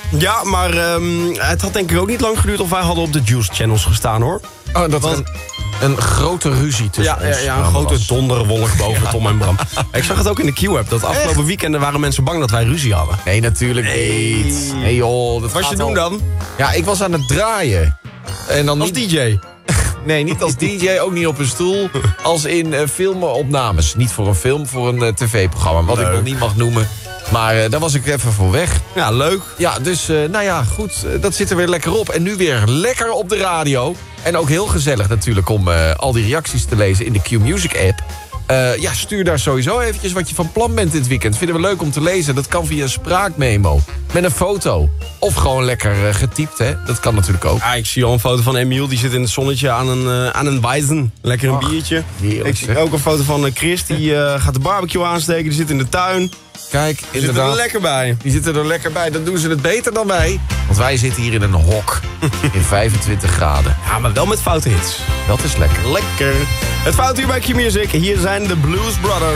Ja, maar het had denk ik ook niet lang geduurd of wij hadden op de Juice Channels gestaan, hoor. Oh, dat was een grote ruzie tussen ons. Ja, een grote donderwolk boven Tom en Bram. Ik zag het ook in de Q-app, dat afgelopen weekenden waren mensen bang dat wij ruzie hadden. Nee, natuurlijk niet. Nee joh, dat Wat gaat je doen dan? Ja, ik was aan het draaien. En dan Als niet... DJ? Nee, niet als DJ, ook niet op een stoel. Als in filmopnames. Niet voor een film, voor een tv-programma. Wat ik nog niet mag noemen. Maar daar was ik even voor weg. Ja, leuk. Ja, dus nou ja, goed. Dat zit er weer lekker op. En nu weer lekker op de radio. En ook heel gezellig natuurlijk om al die reacties te lezen in de Q-Music app. Ja, stuur daar sowieso eventjes wat je van plan bent dit weekend. Vinden we leuk om te lezen. Dat kan via een spraakmemo. Met een foto. Of gewoon lekker getypt, hè. Dat kan natuurlijk ook. Ja, ik zie al een foto van Emiel. Die zit in het zonnetje aan een Weizen. Lekker een biertje. heerlijk, Ik zie ook een foto van Chris. Die gaat de barbecue aansteken. Die zit in de tuin. Kijk, Die zit er lekker bij. Die zitten er lekker bij. Dan doen ze het beter dan wij. Want wij zitten hier in een hok. In 25 graden. Ja, maar wel met foute hits. Dat is lekker. Lekker. Het fout hier bij Q-Music. Hier zijn de Blues Brothers.